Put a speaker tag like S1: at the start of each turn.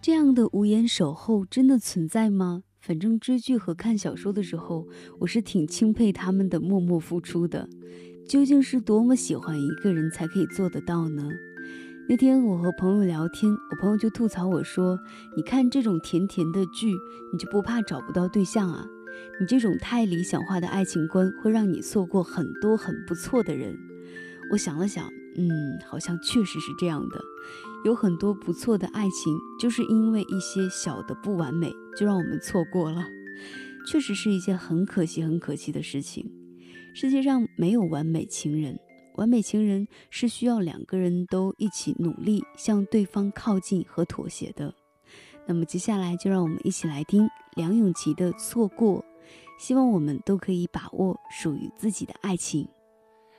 S1: 这样的无言守候真的存在吗？反正追剧和看小说的时候，我是挺钦佩他们的默默付出的。究竟是多么喜欢一个人才可以做得到呢？那天我和朋友聊天，我朋友就吐槽我说：“你看这种甜甜的剧，你就不怕找不到对象啊？你这种太理想化的爱情观会让你错过很多很不错的人。”我想了想，好像确实是这样的。有很多不错的爱情，就是因为一些小的不完美，就让我们错过了。确实是一件很可惜、很可惜的事情。世界上没有完美情人，完美情人是需要两个人都一起努力，向对方靠近和妥协的。那么接下来就让我们一起来听梁咏琪的《错过》，希望我们都可以把握属于自己的爱情。